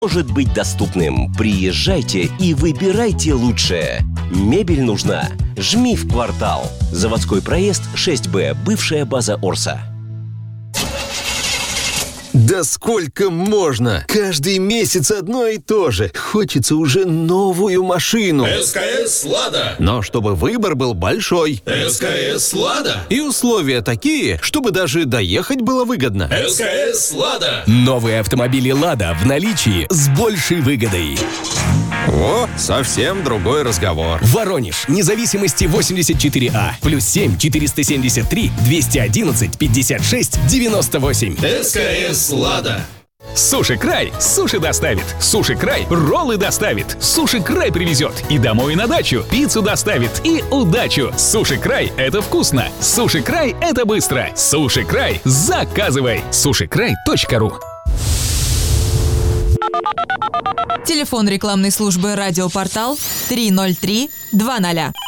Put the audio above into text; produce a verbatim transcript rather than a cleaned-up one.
может быть доступным. Приезжайте и выбирайте лучшее. Мебель нужна? Жми в Квартал. Заводской проезд шесть Б, бывшая база Орса. Да сколько можно? Каждый месяц одно и то же. Хочется уже новую машину. СКС «Лада». Но чтобы выбор был большой. СКС «Лада». И условия такие, чтобы даже доехать было выгодно. СКС «Лада». Новые автомобили «Лада» в наличии с большей выгодой. О, совсем другой разговор. Воронеж, независимости восемьдесят четыре А, плюс семь четыреста семьдесят три двести одиннадцать пятьдесят шесть девяносто восемь. СКС «Лада». Суши Край суши доставит. Суши Край роллы доставит. Суши Край привезет и домой, и на дачу. Пиццу доставит и удачу. Суши Край — это вкусно. Суши Край — это быстро. Суши Край — заказывай. суши край точка ру. Телефон рекламной службы «Радиопортал» три ноль три два ноль.